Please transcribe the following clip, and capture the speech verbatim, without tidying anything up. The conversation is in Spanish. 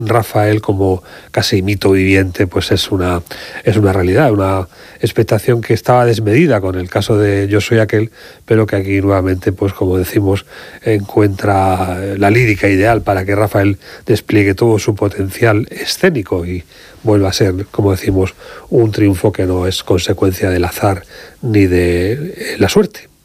Rafael como casi mito viviente, pues es una, es una realidad, una expectación que estaba desmedida con el caso de Yo soy aquel, pero que aquí nuevamente, pues como decimos, encuentra la lírica ideal para que Rafael despliegue todo su potencial escénico y vuelva a ser, como decimos, un triunfo que no es consecuencia del azar ni de la suerte.